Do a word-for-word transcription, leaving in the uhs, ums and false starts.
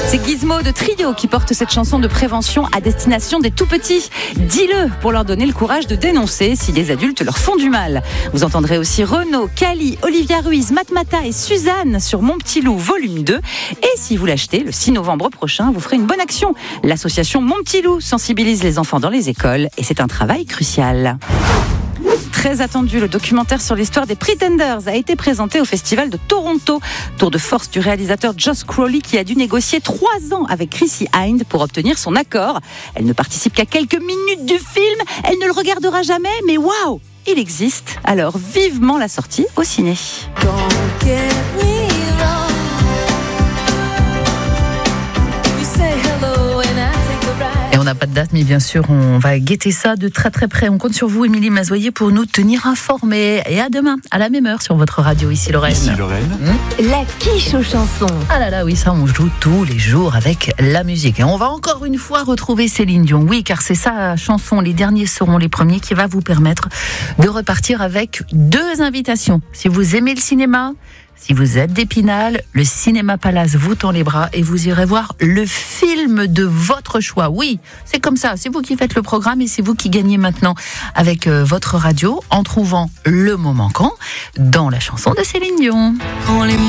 C'est Gizmo de Trio qui porte cette chanson de prévention à destination des tout-petits. Dis-le pour leur donner le courage de dénoncer si les adultes leur font du mal. Vous entendrez aussi Renaud, Cali, Olivia Ruiz, Matmata et Suzanne sur Mon Petit Loup volume deux. Et si vous l'achetez le six novembre prochain, vous ferez une bonne action. L'association Mon Petit Loup sensibilise les enfants dans les écoles et c'est un travail crucial. Très attendu, le documentaire sur l'histoire des Pretenders a été présenté au Festival de Toronto. Tour de force du réalisateur Josh Crowley qui a dû négocier trois ans avec Chrissy Hynde pour obtenir son accord. Elle ne participe qu'à quelques minutes du film, elle ne le regardera jamais, mais waouh, il existe. Alors vivement la sortie au ciné. On n'a pas de date, mais bien sûr, on va guetter ça de très très près. On compte sur vous, Émilie Mazoyer, pour nous tenir informés. Et à demain, à la même heure, sur votre radio, ici Lorraine. Ici Lorraine. Mmh. La quiche aux chansons. Ah là là, oui, ça, on joue tous les jours avec la musique. Et on va encore une fois retrouver Céline Dion. Oui, car c'est sa chanson, Les Derniers seront les premiers, qui va vous permettre de repartir avec deux invitations. Si vous aimez le cinéma, si vous êtes d'Épinal, le Cinéma Palace vous tend les bras et vous irez voir le film de votre choix. Oui, c'est comme ça, c'est vous qui faites le programme et c'est vous qui gagnez maintenant avec euh, votre radio en trouvant le mot manquant dans la chanson de Céline Dion. Quand les